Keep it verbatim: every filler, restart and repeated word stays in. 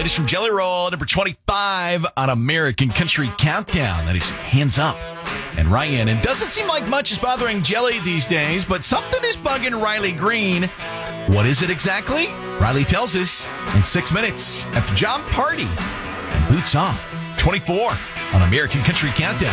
latest from Jelly Roll, number twenty-five on American Country Countdown. That is Hands Up and Ryan. And doesn't seem like much is bothering Jelly these days, but something is bugging Riley Green. What is it exactly? Riley tells us in six minutes after John Party and Boots On. twenty-four on American Country Countdown.